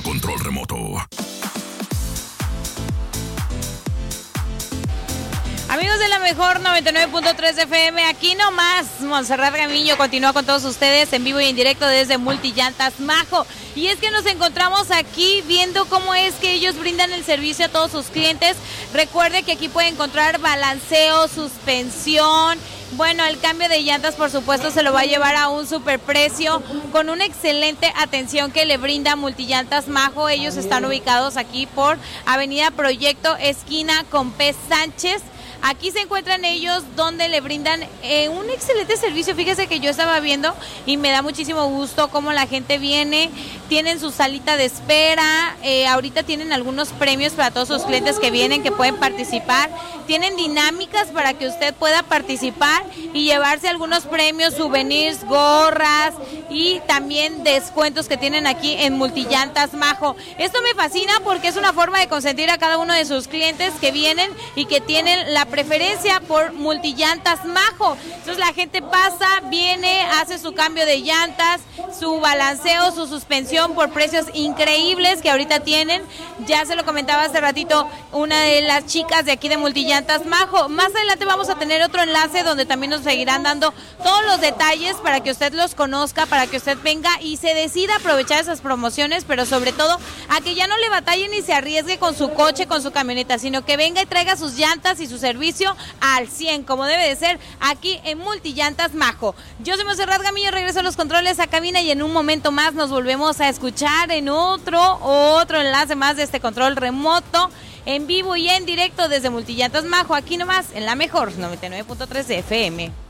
control remoto. Amigos de la mejor 99.3 FM, aquí nomás Montserrat Gamiño continúa con todos ustedes en vivo y en directo desde Multillantas Majo. Y es que nos encontramos aquí viendo cómo es que ellos brindan el servicio a todos sus clientes. Recuerde que aquí puede encontrar balanceo, suspensión. Bueno, el cambio de llantas, por supuesto, se lo va a llevar a un superprecio con una excelente atención que le brinda Multillantas Majo. Ellos están ubicados aquí por Avenida Proyecto, esquina con P. Sánchez. Aquí se encuentran ellos donde le brindan un excelente servicio. Fíjese que yo estaba viendo y me da muchísimo gusto cómo la gente viene, tienen su salita de espera, ahorita tienen algunos premios para todos sus clientes que vienen, que pueden participar, tienen dinámicas para que usted pueda participar y llevarse algunos premios, souvenirs, gorras y también descuentos que tienen aquí en Multillantas Majo. Esto me fascina porque es una forma de consentir a cada uno de sus clientes que vienen y que tienen la preferencia por Multillantas Majo. Entonces la gente pasa, viene, hace su cambio de llantas, su balanceo, su suspensión por precios increíbles que ahorita tienen. Ya se lo comentaba hace ratito una de las chicas de aquí de Multillantas Majo. Más adelante vamos a tener otro enlace donde también nos seguirán dando todos los detalles para que usted los conozca, para que usted venga y se decida aprovechar esas promociones, pero sobre todo a que ya no le batalle ni se arriesgue con su coche, con su camioneta, sino que venga y traiga sus llantas y su servicio al 100, como debe de ser, aquí en Multillantas Majo. Yo soy Montserrat Gamiño, regreso a los controles a cabina y en un momento más nos volvemos a escuchar en otro enlace más de este control remoto, en vivo y en directo desde Multillantas Majo, aquí nomás en la mejor 99.3 FM.